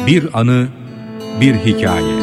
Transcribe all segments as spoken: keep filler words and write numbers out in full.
Bir anı, bir hikaye.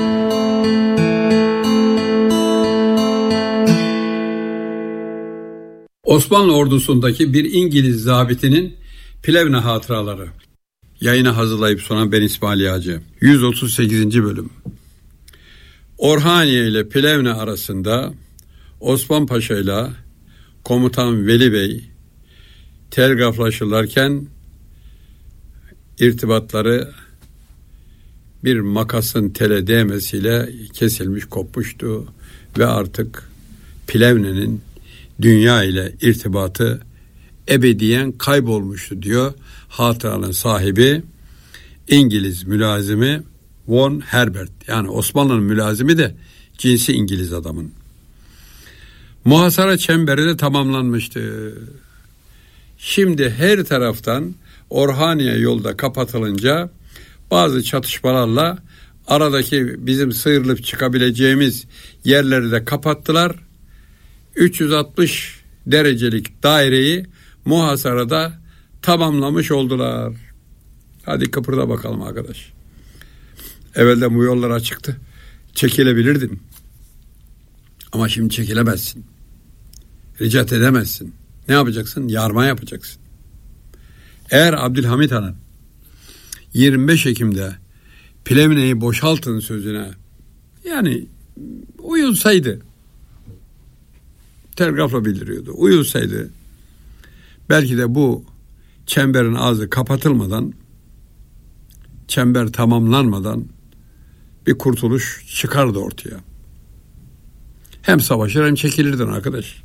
Osmanlı ordusundaki bir İngiliz zabitinin Plevne hatıraları. Yayını hazırlayıp sunan ben İsmail Yağcı. yüz otuz sekizinci bölüm. Orhaniye ile Plevne arasında Osman Paşa ile komutan Veli Bey telgraflaşırlarken irtibatları bir makasın tele değmesiyle kesilmiş, kopmuştu ve artık Plevne'nin dünya ile irtibatı ebediyen kaybolmuştu diyor hatıranın sahibi İngiliz mülazimi Von Herbert. Yani Osmanlı'nın mülazimi de cinsi İngiliz adamın. Muhasara çemberi de tamamlanmıştı. Şimdi her taraftan Orhaniye yolda kapatılınca bazı çatışmalarla aradaki bizim sıyrılıp çıkabileceğimiz yerleri de kapattılar. üç yüz altmış derecelik daireyi muhasarada tamamlamış oldular. Hadi kıpırda bakalım arkadaş. Evvelden bu yollar açıktı. Çekilebilirdin. Ama şimdi çekilemezsin. Ricat edemezsin. Ne yapacaksın? Yarma yapacaksın. Eğer Abdülhamit Han'ın yirmi beş Ekim'de Plevne'yi boşaltın sözüne yani uyulsaydı, telgrafla bildiriyordu, uyulsaydı belki de bu çemberin ağzı kapatılmadan, çember tamamlanmadan bir kurtuluş çıkardı ortaya. Hem savaşır hem çekilirdin arkadaş.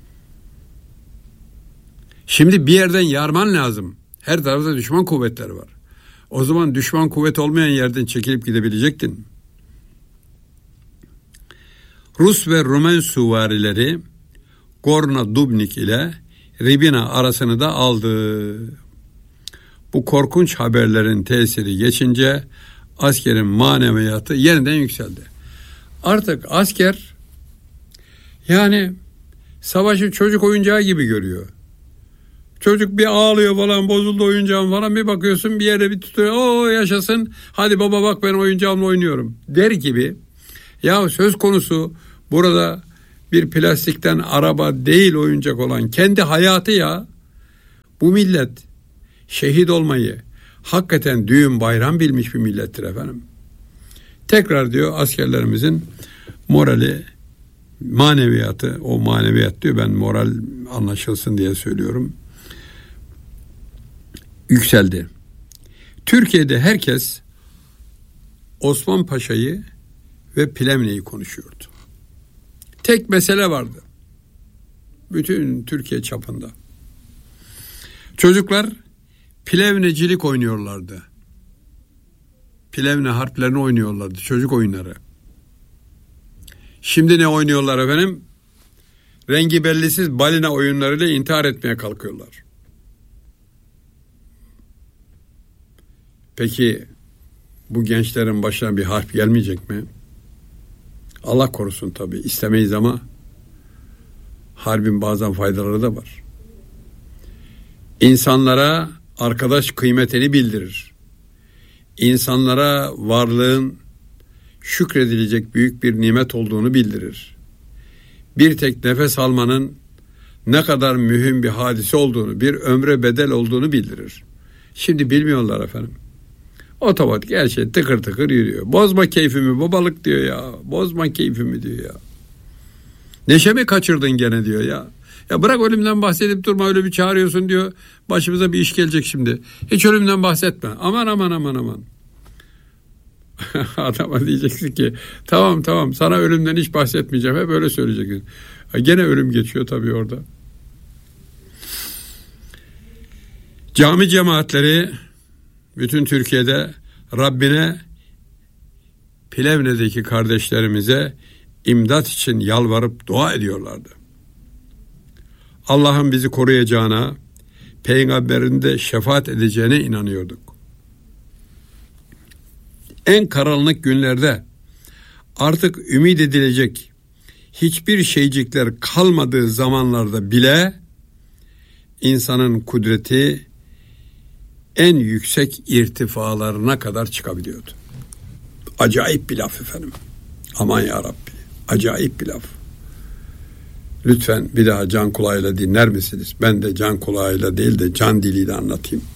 Şimdi bir yerden yarman lazım. Her tarafta düşman kuvvetleri var. O zaman düşman kuvvet olmayan yerden çekilip gidebilecektin. Rus ve Rumen süvarileri Gorna Dubnik ile Ribina arasını da aldı. Bu korkunç haberlerin tesiri geçince askerin maneviyatı yeniden yükseldi. Artık asker yani savaşı çocuk oyuncağı gibi görüyor. Çocuk bir ağlıyor falan, bozuldu oyuncağım falan, bir bakıyorsun bir yere bir tutuyor. Oo yaşasın, hadi baba bak ben oyuncağımla oynuyorum der gibi. Ya söz konusu burada bir plastikten araba değil oyuncak olan kendi hayatı ya. Bu millet şehit olmayı hakikaten düğün bayram bilmiş bir millettir efendim. Tekrar diyor askerlerimizin morali, maneviyatı, o maneviyat diyor, ben moral anlaşılsın diye söylüyorum, yükseldi. Türkiye'de herkes Osman Paşa'yı ve Plevne'yi konuşuyordu. Tek mesele vardı. Bütün Türkiye çapında. Çocuklar Plevnecilik oynuyorlardı. Plevne harplerini oynuyorlardı. Çocuk oyunları. Şimdi ne oynuyorlar efendim? Rengi bellisiz balina oyunlarıyla intihar etmeye kalkıyorlar. Peki bu gençlerin başına bir harp gelmeyecek mi? Allah korusun tabii, istemeyiz ama harbin bazen faydaları da var. İnsanlara arkadaş kıymetini bildirir. İnsanlara varlığın şükredilecek büyük bir nimet olduğunu bildirir. Bir tek nefes almanın ne kadar mühim bir hadise olduğunu, bir ömre bedel olduğunu bildirir. Şimdi bilmiyorlar efendim. Otomatik her şey tıkır tıkır yürüyor. Bozma keyfimi babalık diyor ya. Bozma keyfimi diyor ya. Neşemi kaçırdın gene diyor ya. Ya bırak ölümden bahsedip durma, öyle bir çağırıyorsun diyor. Başımıza bir iş gelecek şimdi. Hiç ölümden bahsetme. Aman aman aman aman. Adama diyeceksin ki tamam tamam sana ölümden hiç bahsetmeyeceğim. Hep öyle söyleyeceksin. Gene ölüm geçiyor tabii orada. Cami cemaatleri bütün Türkiye'de Rabbine Plevne'deki kardeşlerimize imdat için yalvarıp dua ediyorlardı. Allah'ın bizi koruyacağına, peygamberin de şefaat edeceğine inanıyorduk. En karanlık günlerde artık ümit edilecek hiçbir şeycikler kalmadığı zamanlarda bile insanın kudreti en yüksek irtifalarına kadar çıkabiliyordu. Acayip bir laf efendim. Aman ya Rabbi, acayip bir laf. Lütfen bir daha can kulağıyla dinler misiniz? Ben de can kulağıyla değil de can diliyle anlatayım.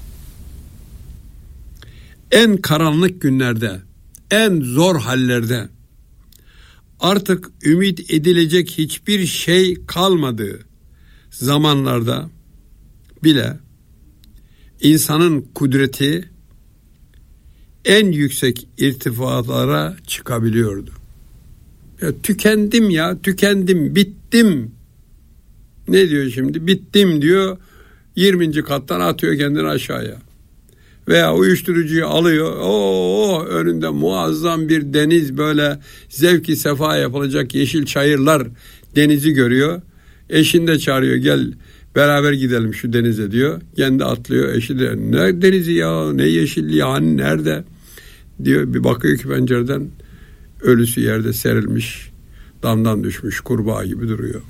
En karanlık günlerde, en zor hallerde, artık ümit edilecek hiçbir şey kalmadığı zamanlarda bile insanın kudreti en yüksek irtifalara çıkabiliyordu. Ya tükendim ya, tükendim, bittim. Ne diyor şimdi? Bittim diyor. yirminci kattan atıyor kendini aşağıya. Veya uyuşturucuyu alıyor. Oo, önünde muazzam bir deniz, böyle zevki sefa yapılacak yeşil çayırlar denizi görüyor. Eşini de çağırıyor, gel beraber gidelim şu denize diyor. Kendi atlıyor, eşi de ne denizi ya, ne yeşilliği, hani nerede diyor. Bir bakıyor ki pencereden ölüsü yerde serilmiş, damdan düşmüş kurbağa gibi duruyor.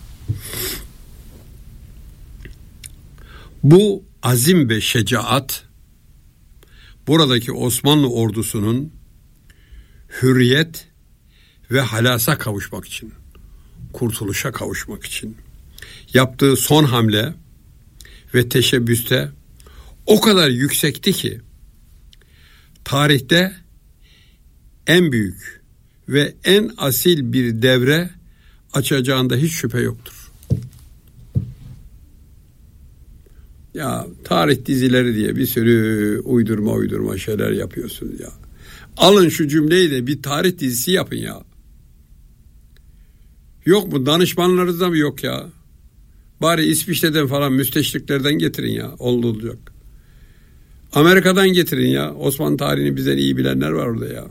Bu azim ve şecaat buradaki Osmanlı ordusunun hürriyet ve halasa kavuşmak için, kurtuluşa kavuşmak için yaptığı son hamle ve teşebbüste o kadar yüksekti ki tarihte en büyük ve en asil bir devre açacağında hiç şüphe yoktur. Ya tarih dizileri diye bir sürü uydurma uydurma şeyler yapıyorsunuz ya. Alın şu cümleyi de bir tarih dizisi yapın ya. Yok mu? Danışmanlarınızda mı yok ya? Bari İsviçre'den falan, müsteşriklerden getirin ya. Oldu olacak. Amerika'dan getirin ya. Osmanlı tarihini bizden iyi bilenler var orada ya.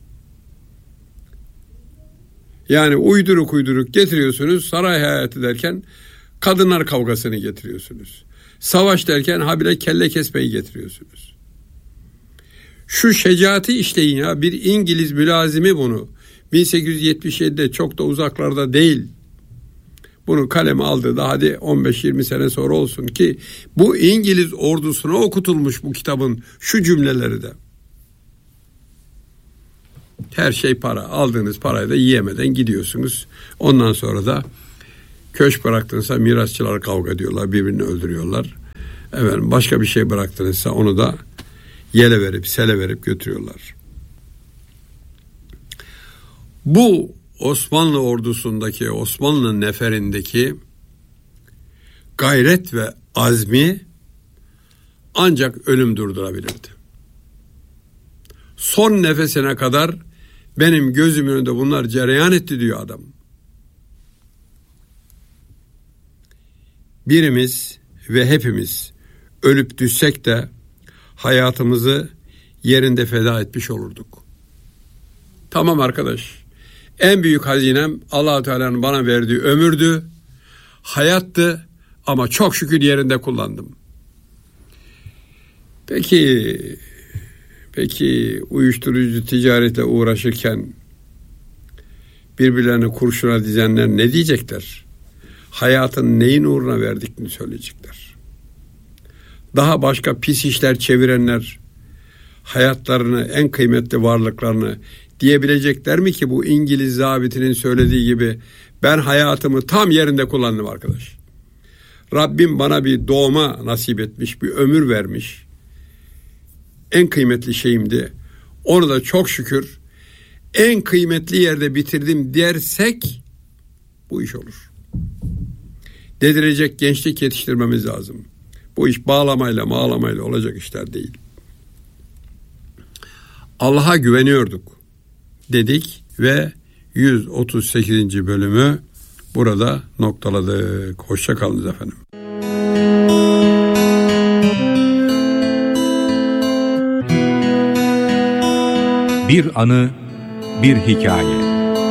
Yani uyduruk uyduruk getiriyorsunuz. Saray hayatı derken kadınlar kavgasını getiriyorsunuz. Savaş derken habire kelle kesmeyi getiriyorsunuz. Şu şecaati işleyin ya. Bir İngiliz mülazimi bunu bin sekiz yüz yetmiş yedide, çok da uzaklarda değil, bunu kaleme aldı da hadi on beş yirmi sene sonra olsun ki bu İngiliz ordusuna okutulmuş bu kitabın şu cümleleri de. Her şey para. Aldığınız parayı da yiyemeden gidiyorsunuz. Ondan sonra da köşk bıraktınızsa mirasçılar kavga ediyorlar, birbirini öldürüyorlar. Efendim, başka bir şey bıraktınızsa onu da yele verip sele verip götürüyorlar. Bu Osmanlı ordusundaki, Osmanlı neferindeki gayret ve azmi ancak ölüm durdurabilirdi. Son nefesine kadar benim gözümün önünde bunlar cereyan etti diyor adam. Birimiz ve hepimiz ölüp düşsek de hayatımızı yerinde feda etmiş olurduk. Tamam arkadaş, en büyük hazinem Allah-u Teala'nın bana verdiği ömürdü, hayattı ama çok şükür yerinde kullandım. Peki, peki uyuşturucu ticaretle uğraşırken birbirlerini kurşuna dizenler ne diyecekler? Hayatın neyin uğruna verdiklerini söyleyecekler. Daha başka pis işler çevirenler hayatlarını, en kıymetli varlıklarını diyebilecekler mi ki bu İngiliz zabitinin söylediği gibi ben hayatımı tam yerinde kullandım arkadaş. Rabbim bana bir doğma nasip etmiş, bir ömür vermiş. En kıymetli şeyimdi. Onu da çok şükür en kıymetli yerde bitirdim dersek bu iş olur. Dedirecek gençlik yetiştirmemiz lazım. Bu iş bağlamayla mağlamayla olacak işler değil. Allah'a güveniyorduk dedik ve yüz otuz sekizinci bölümü burada noktaladık. Hoşça kalınız efendim. Bir anı, bir hikaye.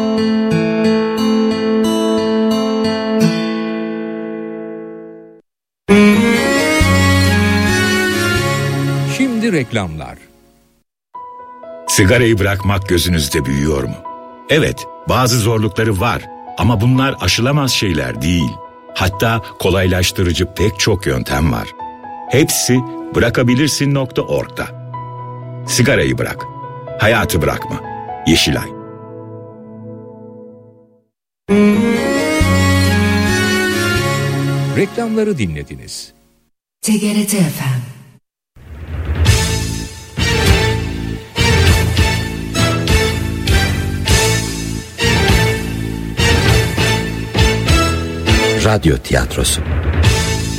Şimdi reklamlar. Sigarayı bırakmak gözünüzde büyüyor mu? Evet, bazı zorlukları var ama bunlar aşılamaz şeyler değil. Hatta kolaylaştırıcı pek çok yöntem var. Hepsi bırakabilirsin nokta org'da. Sigarayı bırak, hayatı bırakma. Yeşilay. Reklamları dinlediniz. T G R T F M. Radyo tiyatrosu.